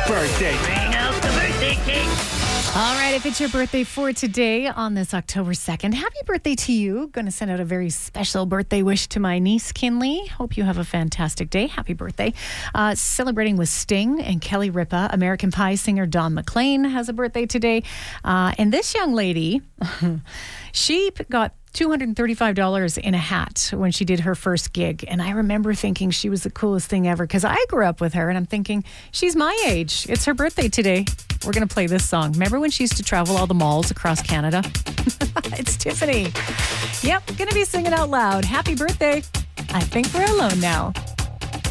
birthday. Bring out the birthday cake. All right, if it's your birthday for today on this October 2nd, happy birthday to you. Going to send out a very special birthday wish to my niece, Kinley. Hope you have a fantastic day. Happy birthday. Celebrating with Sting and Kelly Ripa. American Pie singer Don McLean has a birthday today. And this young lady, she got $235 in a hat when she did her first gig. And I remember thinking she was the coolest thing ever because I grew up with her and I'm thinking, she's my age. It's her birthday today. We're going to play this song. Remember when she used to travel all the malls across Canada? It's Tiffany. Yep, going to be singing out loud. Happy birthday. I think we're alone now.